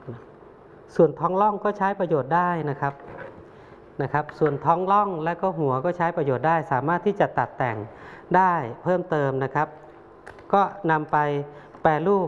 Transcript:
ส่วนท้องร่องก็ใช้ประโยชน์ได้นะครับส่วนท้องร่องและก็หัวก็ใช้ประโยชน์ได้สามารถที่จะตัดแต่งได้เพิ่มเติมนะครับก็นำไปแปรรูป